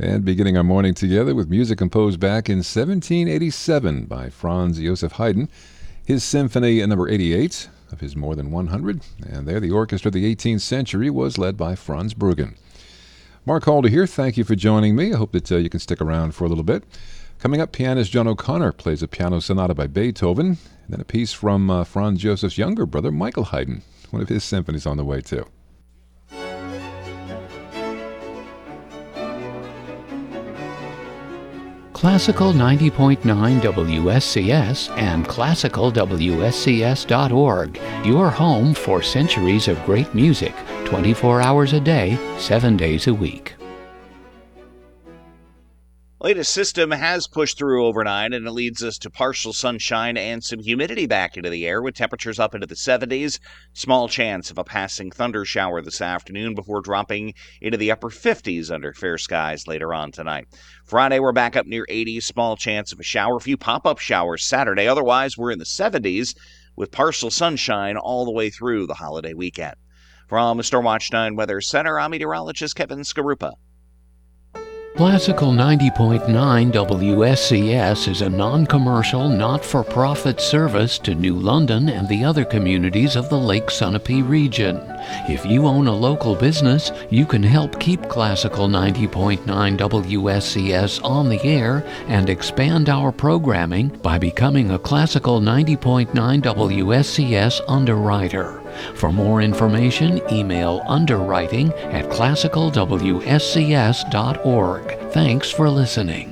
And beginning our morning together with music composed back in 1787 by Franz Joseph Haydn, his Symphony number 88 of his more than 100. And there, the orchestra of the 18th century was led by Franz Bruggen. Mark Halder here. Thank you for joining me. I hope that you can stick around for a little bit. Coming up, pianist John O'Connor plays a piano sonata by Beethoven, and then a piece from Franz Joseph's younger brother, Michael Haydn. One of his symphonies on the way, too. Classical 90.9 WSCS and classicalwscs.org, your home for centuries of great music, 24 hours a day, 7 days a week. Latest system has pushed through overnight, and it leads us to partial sunshine and some humidity back into the air with temperatures up into the 70s. Small chance of a passing thunder shower this afternoon before dropping into the upper 50s under fair skies later on tonight. Friday, we're back up near 80s. Small chance of a shower. A few pop-up showers Saturday. Otherwise, we're in the 70s with partial sunshine all the way through the holiday weekend. From the Stormwatch 9 Weather Center, I'm meteorologist Kevin Skarupa. Classical 90.9 WSCS is a non-commercial, not-for-profit service to New London and the other communities of the Lake Sunapee region. If you own a local business, you can help keep Classical 90.9 WSCS on the air and expand our programming by becoming a Classical 90.9 WSCS underwriter. For more information, email underwriting@classicalwscs.org. Thanks for listening.